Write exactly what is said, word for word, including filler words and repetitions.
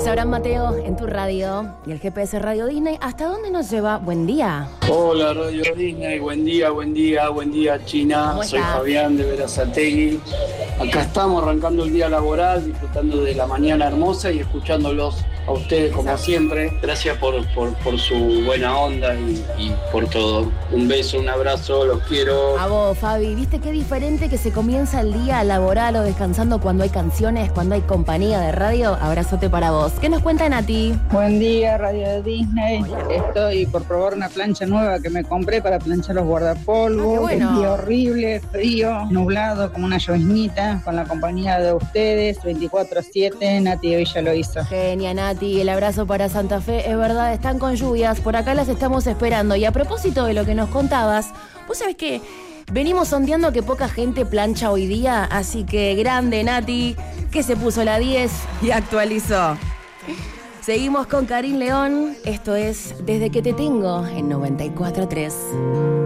Es Abraham Mateo en tu radio y el G P S Radio Disney. ¿Hasta dónde nos lleva? Buen día. Hola Radio Disney, buen día, buen día, buen día China. ¿Cómo Soy estás? Fabián de Verazategui. Acá estamos arrancando el día laboral, disfrutando de la mañana hermosa y escuchándolos a ustedes como Exacto. siempre. Gracias por, por, por su buena onda y, y por todo. Un beso, un abrazo, los quiero. A vos, Fabi, ¿viste qué diferente que se comienza el día laboral o descansando cuando hay canciones, cuando hay compañía de radio? Abrazote para vos. ¿Qué nos cuenta Nati? Buen día, Radio de Disney. Estoy por probar una plancha nueva que me compré para planchar los guardapolvos. Ah, qué bueno. Un día horrible, frío, nublado, como una lloviznita, con la compañía de ustedes, veinticuatro siete, Nati de Villa lo hizo. Genia, Nati, el abrazo para Santa Fe. Es verdad, están con lluvias, por acá las estamos esperando. Y a propósito de lo que nos contabas, vos sabés que venimos sondeando que poca gente plancha hoy día, así que grande, Nati, que se puso la diez y actualizó. Seguimos con Karin León, esto es Desde que te tengo en noventa y cuatro tres.